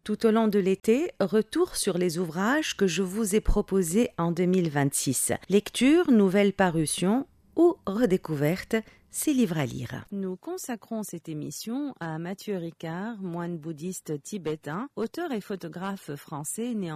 Tout au long de l'été, retour sur les ouvrages que je vous ai proposés en 2026. Lecture, nouvelles parutions ou redécouverte, ces livres à lire. Nous consacrons cette émission à Mathieu Ricard, moine bouddhiste tibétain, auteur et photographe français né en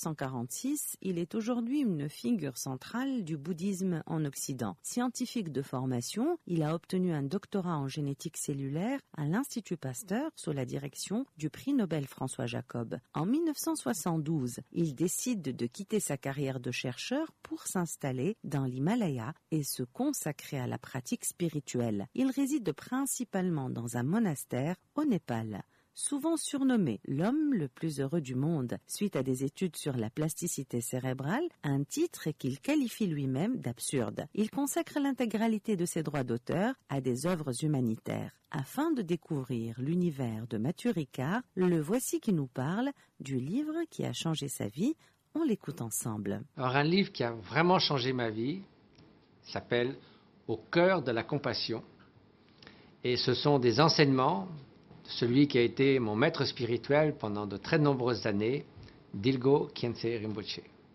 1946. Il est aujourd'hui une figure centrale du bouddhisme en Occident. Scientifique de formation, il a obtenu un doctorat en génétique cellulaire à l'Institut Pasteur sous la direction du prix Nobel François Jacob. En 1972, il décide de quitter sa carrière de chercheur pour s'installer dans l'Himalaya et se consacrer à la pratique spirituelle. Il réside principalement dans un monastère au Népal. Souvent surnommé l'homme le plus heureux du monde suite à des études sur la plasticité cérébrale, un titre qu'il qualifie lui-même d'absurde. Il consacre l'intégralité de ses droits d'auteur à des œuvres humanitaires. Afin de découvrir l'univers de Mathieu Ricard, le voici qui nous parle du livre qui a changé sa vie. On l'écoute ensemble. Alors un livre qui a vraiment changé ma vie s'appelle Au cœur de la compassion. Et ce sont des enseignements de celui qui a été mon maître spirituel pendant de très nombreuses années, Dilgo Khyentse Rinpoche.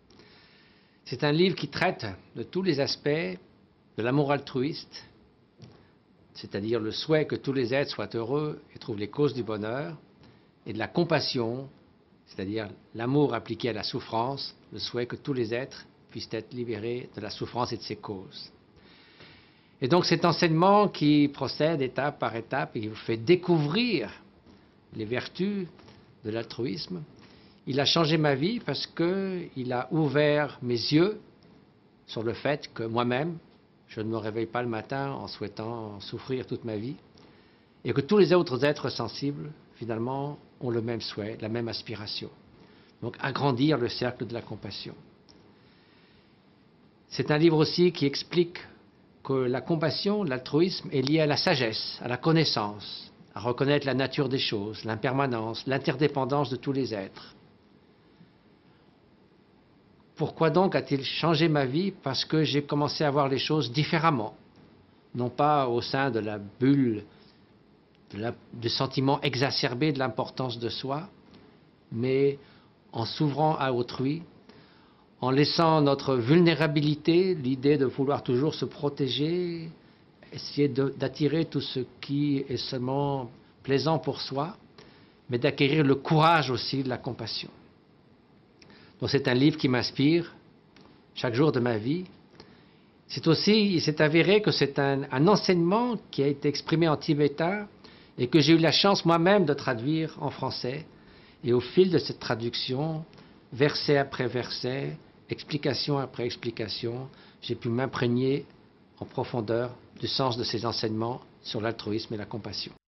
C'est un livre qui traite de tous les aspects de l'amour altruiste, c'est-à-dire le souhait que tous les êtres soient heureux et trouvent les causes du bonheur, et de la compassion, c'est-à-dire l'amour appliqué à la souffrance, le souhait que tous les êtres puissent être libérés de la souffrance et de ses causes. Et donc cet enseignement qui procède étape par étape et qui vous fait découvrir les vertus de l'altruisme, il a changé ma vie parce qu'il a ouvert mes yeux sur le fait que moi-même, je ne me réveille pas le matin en souhaitant souffrir toute ma vie et que tous les autres êtres sensibles, finalement, ont le même souhait, la même aspiration. Donc agrandir le cercle de la compassion. C'est un livre aussi qui explique que la compassion, l'altruisme est lié à la sagesse, à la connaissance, à reconnaître la nature des choses, l'impermanence, l'interdépendance de tous les êtres. Pourquoi donc a-t-il changé ma vie? Parce que j'ai commencé à voir les choses différemment, non pas au sein de la bulle du sentiment exacerbé de l'importance de soi, mais en s'ouvrant à autrui, en laissant notre vulnérabilité, l'idée de vouloir toujours se protéger, essayer d'attirer tout ce qui est seulement plaisant pour soi, mais d'acquérir le courage aussi de la compassion. Donc c'est un livre qui m'inspire chaque jour de ma vie. Il s'est avéré que c'est un enseignement qui a été exprimé en tibétain et que j'ai eu la chance moi-même de traduire en français. Et au fil de cette traduction, verset après verset, explication après explication, j'ai pu m'imprégner en profondeur du sens de ces enseignements sur l'altruisme et la compassion.